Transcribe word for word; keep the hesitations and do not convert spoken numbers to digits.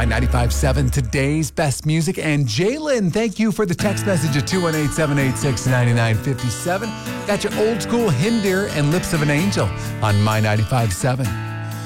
My ninety-five point seven, today's best music. And Jalen, thank you for the text message at two one eight, seven eight six, nine nine five seven. Got your old school Hindir and Lips of an Angel on My ninety-five point seven.